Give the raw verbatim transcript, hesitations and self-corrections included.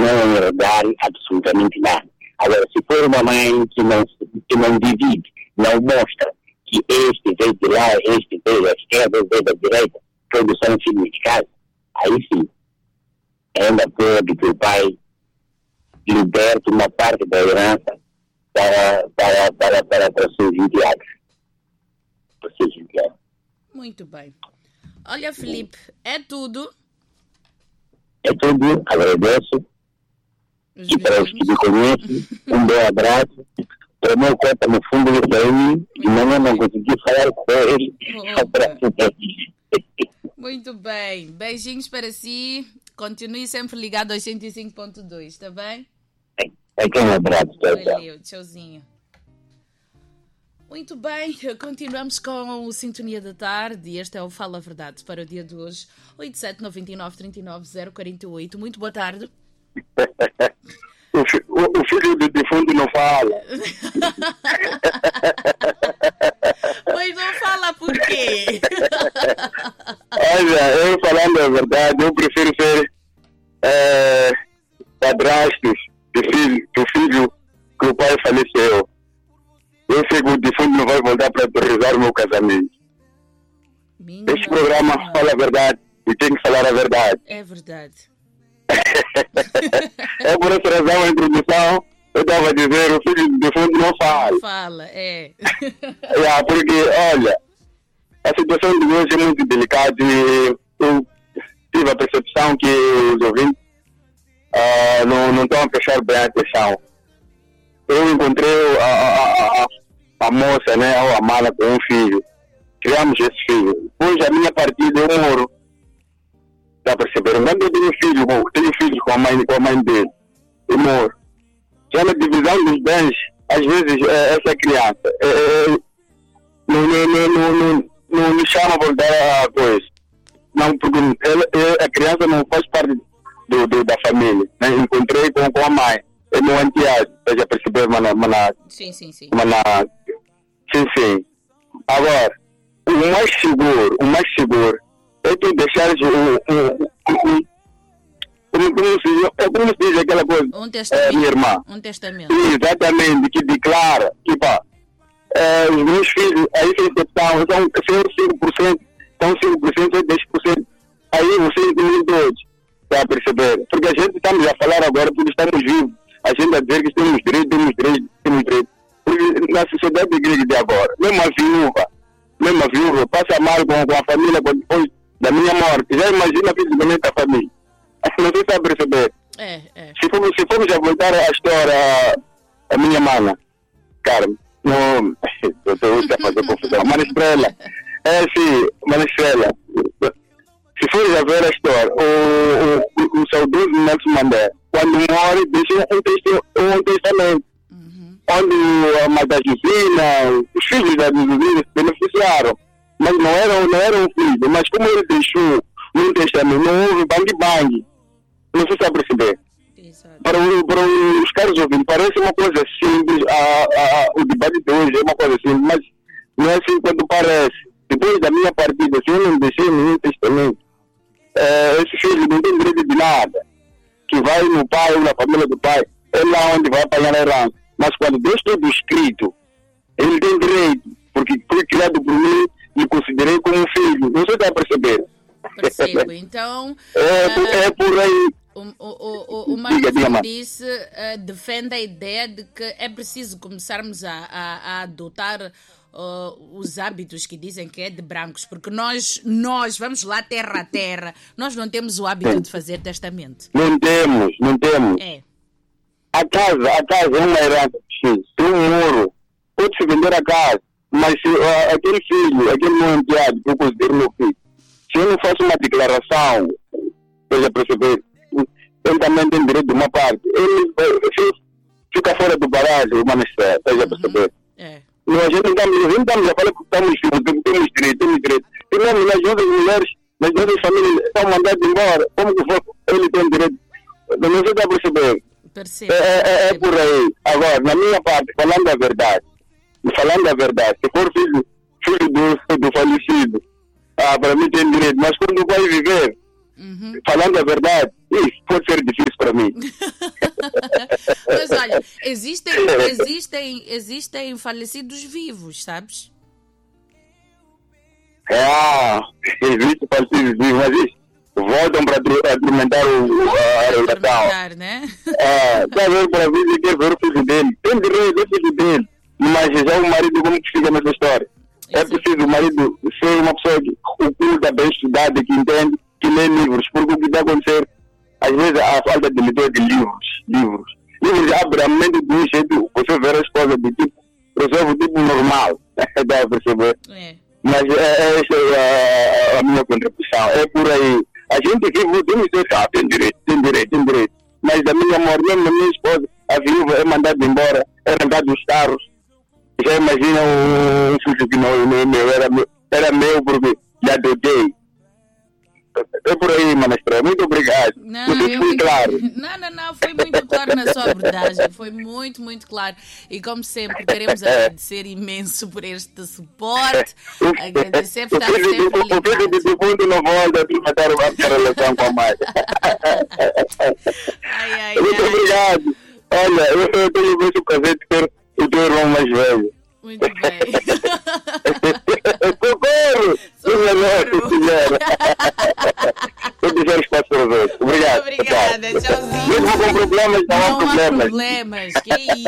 não herdar absolutamente nada. Agora, se for uma mãe que não, que não divide, não mostra que este veio de lá, este veio da esquerda, veio da direita, todos são filhos de casa, aí sim, ainda pode que o pai liberte uma parte da herança para, para, para, para, para seus enviados. Para seus enviados. Muito bem. Olha, Filipe, é tudo. É tudo, agradeço. Os E para os que vizinhos. me conhecem, um bom abraço. Tomou conta no fundo do caminho e não, eu não consegui falar com ele. Só para Muito bem. Beijinhos para si. Continue sempre ligado aos cento e cinco ponto dois, está bem? É que um abraço. Tchau, tchau. Valeu, tchauzinho. Muito bem, continuamos com o Sintonia da Tarde. Este é o Fala a Verdade para o dia de hoje. oito sete nove nove, três nove zero, quatro oito. Muito boa tarde. O, fi, o, o filho do defunto não fala. Mas não fala por quê? Olha, eu falando a verdade, eu prefiro ser é, padrastos do filho, do filho que o pai faleceu. Eu sei que o defunto não vai voltar para autorizar o meu casamento. Minha Este programa fala a verdade e tem que falar a verdade. É verdade. É por essa razão a introdução eu estava a dizer o filho do defunto não fala. Fala, é. É, porque, olha, a situação de hoje é muito delicada e eu tive a percepção que os ouvintes uh, não, não estão a prestar bem atenção. Eu encontrei a, a, a, a moça, né, ou a mala com um filho. Criamos esse filho. Depois a minha partida eu moro. Está a perceber? Quando eu tenho filho, eu tenho filho com a mãe, com a mãe dele. Eu moro. Já na divisão dos bens, às vezes é, essa criança é, é, não, não, não, não, não, não me chama para dar a coisa. Não, porque ela, a criança não faz parte do, do, da família. Né? Encontrei com, com a mãe. É meu anteado. Você já percebeu, mana, mana, Sim, sim, sim. mana, sim, sim. Agora, o mais seguro, o mais seguro é tu deixares o, o, o, como, como, se, é como se diz aquela coisa, Um é, testamento. minha irmã. Um testamento. Exatamente, que declara que pá, é, os meus filhos, aí sem exceção, são, são cinco por cento, são cinco por cento, são dez por cento, aí vocês incluem todos, está a perceber? Porque a gente estamos a falar agora porque estamos vivos, a gente a dizer que temos direito, temos direito, temos direito, porque na sociedade grega de agora, mesmo a viúva, mesmo a viúva, passa mal com, com a família depois da minha morte, já imagina fisicamente a família, não sei se está a perceber. É, é. Se formos, se formos a voltar à história, a minha mana, cara, não, eu estou a fazer confusão, Mana Estrela, é sim, Mana Estrela, se formos a ver a história, o, o, o saudoso Nelson Mandela, quando morre, deixa um, testi- um testamento, Uhum. onde a Mata Josina, os filhos da Josina se beneficiaram, mas não eram, não eram filhos, mas como ele deixou um testamento, não houve bang-bang, não sei se está a perceber. Exato. Para, o, para os caros ouvintes, parece uma coisa simples, a, a, a, o debate de hoje é uma coisa simples, mas não é assim quanto parece. Depois da minha partida, se eu não deixei nenhum testamento, é, esse filho não tem direito de nada, que vai no pai ou na família do pai, é lá onde vai apanhar a herança. Mas quando deixa tudo escrito, ele tem direito, porque foi criado por mim e considerei como um filho. Não sei se está a perceber. Percebo. Então, É, por- é por aí. o, o, o, o Marco Diga, diga, Mar- disse, eh, defende a ideia de que é preciso começarmos a, a, a adotar eh, os hábitos que dizem que é de brancos, porque nós, nós, vamos lá terra a terra, nós não temos o hábito Sim. de fazer testamento. Não temos, não temos. É. A casa, a casa é uma herança, X. Tem um muro, pode-se vender a casa, mas se uh, aquele filho, aquele meu enteado, que eu considero meu filho, se eu não faço uma declaração, seja perceber, ele também tem direito de uma parte, ele uh, fica fora do baralho, uma mistério, seja perceber. É. Não, a gente não estamos, a gente estamos a falar que estamos vivos, temos, temos direito, temos direito. E mesmo nas nossas mulheres, nas nossas famílias, estão mandadas embora, como que for, ele tem direito. Não sei se está a perceber. Percebo. É, é, é percebo. por aí. Agora, na minha parte, falando a verdade, falando a verdade, se for filho, filho do, do falecido, ah, para mim tem direito, mas quando vai viver, Uhum. falando a verdade, isso pode ser difícil para mim. Mas olha, existem, existem, existem falecidos vivos, sabes? Ah, existe falecidos vivos, mas isso voltam para atormentar o, a relação. Né? É, está a ver para ver se quer ver o filho dele. Tem direito, é o filho dele. Mas já o marido, como que fica nessa história? É preciso o marido ser uma pessoa que oculta, bem estudada, que entende, que lê livros. Porque o que está a acontecer, às vezes, a falta de leitura de livros. Livros. Livros abre a mente de um jeito, você vê a esposa de tipo, resolve o tipo normal. Dá a perceber? É. Mas é, essa é a, a minha contribuição. É por aí. A gente vive, tem que ah, tem direito, tem direito, tem direito. Mas da minha amor, mesmo a minha esposa, a viúva é mandada embora, é arrancada dos carros. Já imagina um filho que não, não é meu, era meu, era meu porque lhe adotei. É por aí, Manastra. Muito obrigado. Não, eu fui claro. Não, não, não. Foi muito claro na sua abordagem. Foi muito, muito claro. E como sempre, queremos agradecer imenso por este suporte. Agradecer por estar sempre ligado. O filho de defunto não volta a matar a relação com a mãe. Ai, ai, muito ai. obrigado. Olha, eu, eu tenho muito prazer de ter o teu irmão mais velho. Muito bem. Socorro! Socorro! Vou deixar espaço para vocês. Obrigado. Obrigada, tchauzinho. Mesmo com problemas, não, não há problemas. Não há problemas. Que isso?